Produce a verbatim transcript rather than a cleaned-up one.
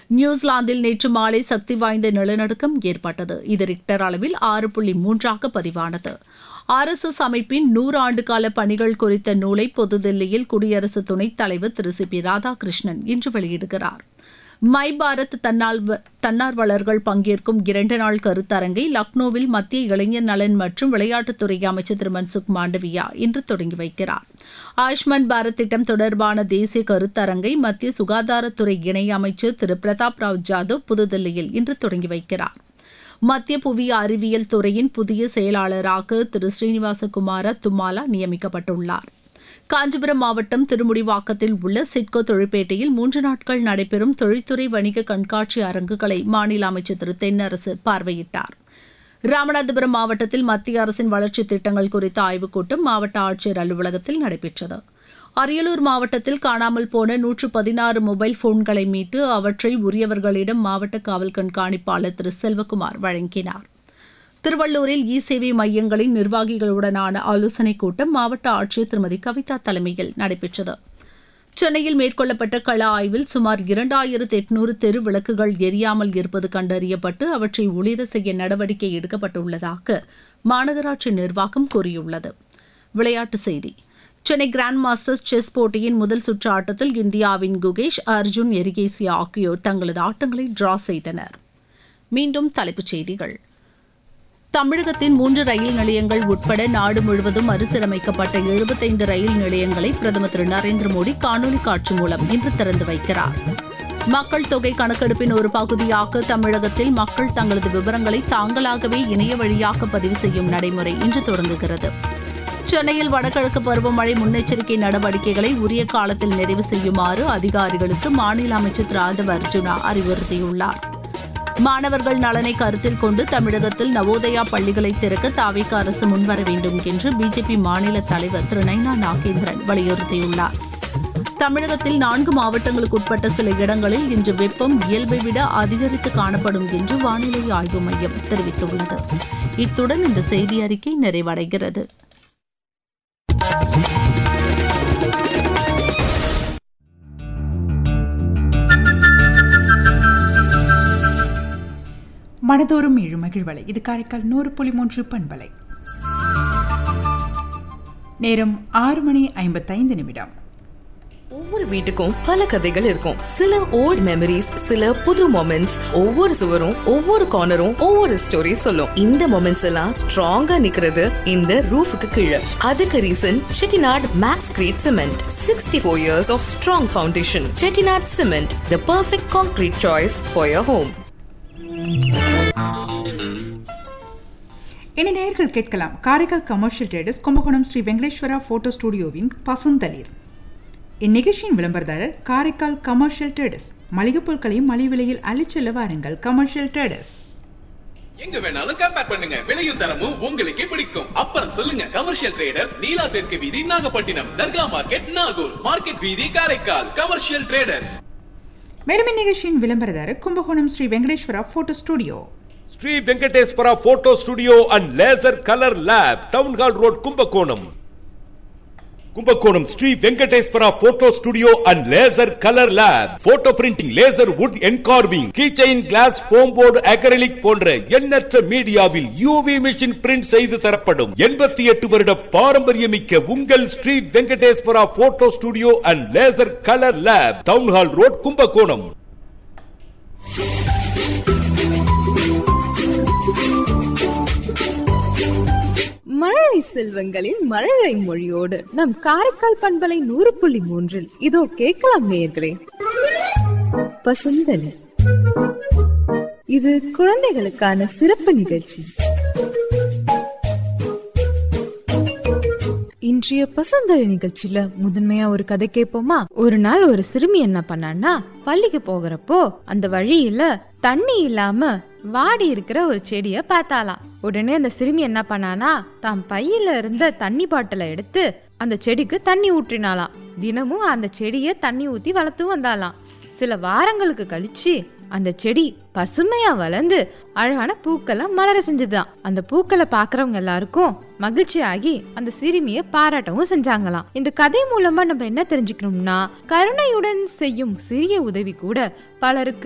நியூசிலாந்தில் நேற்று மாலை சக்தி வாய்ந்த நிலநடுக்கம் ஏற்பட்டது. இது ரிக்டர் அளவில் ஆறு புள்ளி மூன்றாக பதிவானது. ஆர் எஸ் எஸ் அமைப்பின் நூறு ஆண்டுகால பணிகள் குறித்த நூலை புதுதில்லியில் குடியரசு துணைத் தலைவர் திரு சி பி ராதாகிருஷ்ணன் இன்று வெளியிடுகிறார். மை பாரத் தன்னால்வ தன்னார்வலர்கள் பங்கேற்கும் இரண்டு நாள் கருத்தரங்கை லக்னோவில் மத்திய இளைஞர் நலன் மற்றும் விளையாட்டுத்துறை அமைச்சர் திரு மன்சுக் மாண்டவியா இன்று தொடங்கி வைக்கிறார். ஆயுஷ்மான் பாரத் திட்டம் தொடர்பான தேசிய கருத்தரங்கை மத்திய சுகாதாரத்துறை இணை அமைச்சர் திரு பிரதாப் ராவ் ஜாதவ் புதுதில்லியில் இன்று தொடங்கி வைக்கிறார். மத்திய புவி அறிவியல் துறையின் புதிய செயலாளராக திரு ஸ்ரீனிவாச குமார தும்மாலா நியமிக்கப்பட்டுள்ளார். காஞ்சிபுரம் மாவட்டம் திருமுடிவாக்கத்தில் உள்ள சிட்கோ தொழிற்பேட்டையில் மூன்று நாட்கள் நடைபெறும் தொழில்துறை வணிக கண்காட்சி அரங்குகளை மாநில அமைச்சர் திரு தென்னரசு பார்வையிட்டார். ராமநாதபுரம் மாவட்டத்தில் மத்திய அரசின் வளர்ச்சித் திட்டங்கள் குறித்த ஆய்வுக் கூட்டம் மாவட்ட ஆட்சியர் அலுவலகத்தில் நடைபெற்றது. அரியலூர் மாவட்டத்தில் காணாமல் போன நூற்று பதினாறு மொபைல் போன்களை மீட்டு அவற்றை உரியவர்களிடம் மாவட்ட காவல் கண்காணிப்பாளர் திரு செல்வகுமார் வழங்கினார். திருவள்ளூரில் இ சேவை மையங்களின் நிர்வாகிகளுடனான ஆலோசனைக் கூட்டம் மாவட்ட ஆட்சியர் திருமதி கவிதா தலைமையில் நடைபெற்றது. சென்னையில் மேற்கொள்ளப்பட்ட கள ஆய்வில் சுமார் இரண்டாயிரத்து எட்நூறு தெரு விளக்குகள் எரியாமல் இருப்பது கண்டறியப்பட்டு அவற்றை ஒளிர செய்ய நடவடிக்கை எடுக்கப்பட்டுள்ளதாக மாநகராட்சி நிர்வாகம் கூறியுள்ளது. விளையாட்டுச் செய்தி. சென்னை கிராண்ட் மாஸ்டர்ஸ் செஸ் போட்டியின் முதல் சுற்று ஆட்டத்தில் இந்தியாவின் குகேஷ், அர்ஜுன் எரிகேசியா ஆகியோர் தங்களது ஆட்டங்களை டிரா செய்தனர். மீண்டும் தலைப்புச் செய்திகள். தமிழகத்தின் மூன்று ரயில் நிலையங்கள் உட்பட நாடு முழுவதும் மறுசீரமைக்கப்பட்ட எழுபத்தைந்து ரயில் நிலையங்களை பிரதமர் திரு நரேந்திர மோடி காணொலி காட்சி மூலம் இன்று திறந்து வைக்கிறார். மக்கள் தொகை கணக்கெடுப்பின் ஒரு பகுதியாக தமிழகத்தில் மக்கள் தங்களது விவரங்களை தாங்களாகவே இணைய வழியாக பதிவு செய்யும் நடைமுறை இன்று தொடங்குகிறது. சென்னையில் வடகிழக்கு பருவமழை முன்னெச்சரிக்கை நடவடிக்கைகளை உரிய காலத்தில் நிறைவு செய்யுமாறு அதிகாரிகளுக்கு மாநில அமைச்சர் திரு ஆதவ அர்ஜுனா அறிவுறுத்தியுள்ளார். மாணவர்கள் நலனை கருத்தில் கொண்டு தமிழகத்தில் நவோதயா பள்ளிகளை திறக்க தாவேகா அரசு முன்வர வேண்டும் என்று பிஜேபி மாநில தலைவர் திரு நைனா நாகேந்திரன் வலியுறுத்தியுள்ளார். தமிழகத்தில் நான்கு மாவட்டங்களுக்கு உட்பட்ட சில இடங்களில் இன்று வெப்பம் இயல்பை விட அதிகரித்து காணப்படும் என்று வானிலை ஆய்வு மையம் தெரிவித்துள்ளது. இத்துடன் இந்த செய்தி அறிக்கை நிறைவடைகிறது. மனதோறும் ஏழு மகிழ்வலை. இது காரைக்கால் நூறு புள்ளி மூன்று பண்பலை. நேரம் ஆறு மணி ஐம்பத்தைந்து நிமிடம். ஒவ்வொரு வீட்டுக்கும் பல கதைகள் இருக்கும். சில ஓல்ட் மெமரிஸ், சில புது மொமெண்ட்ஸ். ஒவ்வொரு சுவரும் ஒவ்வொரு கார்னரும் ஒவ்வொரு ஸ்டோரி சொல்லும். இந்த மொமெண்ட்ஸ் எல்லாம் ஸ்ட்ராங்கா நிக்கிறது இந்த ரூஃபுக்கு கீழே. அதுக்கு reason Chettinad maths great cement. Sixty four years of strong foundation. Chettinad cement, the perfect concrete choice for your home. இனி நேயர்கள் கேட்கலாம் Karaikal commercial traders Kumbakonam Sri Venkateswara photo ஸ்டுடியோவின் பசுந்தளிர். இந்நிகழ்ச்சியின் விளம்பரதாரர் காரைக்கால் கமர்ஷியல் ட்ரேடர்ஸ். மளிகை பொருட்களையும் மலிவு விலையில் அள்ளிச்செல்ல வாருங்கள். Commercial traders. எங்க வேணாலும் கம்பேர் பண்ணுங்க, விலையும் தரமும் உங்களுக்கே பிடிக்கும். அப்புறம் சொல்லுங்க கமர்ஷியல் ட்ரேடர்ஸ், நீலா தெற்கு வீதி நாகப்பட்டினம், தர்கா மார்க்கெட் நாகூர், மார்க்கெட் வீதி காரைக்கால். Commercial traders. மேலும் இந்நிகழ்ச்சியின் விளம்பரதாரர் Kumbakonam Sri Venkateswara photo studio. Sri Venkateswara photo studio and laser colour lab, town hall road, Kumbakonam. Kumbakonam Sri Venkateswara photo studio and laser colour lab. Photo printing, laser would engraving, keychain, class, foam board, acrylic போன்ற எண்ணற்ற மீடியாவில் UV machine print செய்து தரப்படும். எண்பத்தி எட்டு வருட பாரம்பரியமிக்க உங்கள் Sri Venkateswara photo studio and laser colour lab, town hall road, Kumbakonam. மழலை செல்வங்களின் மழலை மொழியோடு நம் காரைக்கால் பண்பலை நூறு புள்ளி மூன்றில் இதோ கேட்கலாம் நேயர்களே. பசுந்தலி, இது குழந்தைகளுக்கான சிறப்பு நிகழ்ச்சி. இன்றைய பசுந்தழி நிகழ்ச்சியில முதன்மையா ஒரு கதை கேட்போமா? ஒரு நாள் ஒரு சிறுமி என்ன பண்ணான்னா, பள்ளிக்கு போகிறப்போ அந்த வழியில தண்ணி இல்லாம வாடி இருக்கிற ஒரு செடிய பார்த்தாலாம். உடனே அந்த சிறுமி என்ன பண்ணானா, தான் பையில இருந்த தண்ணி பாட்டில எடுத்து அந்த செடிக்கு தண்ணி ஊற்றினாலாம். தினமும் அந்த செடிய தண்ணி ஊத்தி வளர்த்து வந்தாலாம். சில வாரங்களுக்கு கழிச்சு அந்த செடி பசுமையா வளர்ந்து அழகான பூக்களை மலர செஞ்சுதான். அந்த பூக்களை பாக்குறவங்க எல்லாருக்கும் மகிழ்ச்சி ஆகி அந்த சிறுமியை பாராட்டவும் செஞ்சாங்களாம். இந்த கதை மூலமா நம்ம என்ன தெரிஞ்சுக்கணும்னா, கருணையுடன் செய்யும் சிறிய உதவி கூட பலருக்கு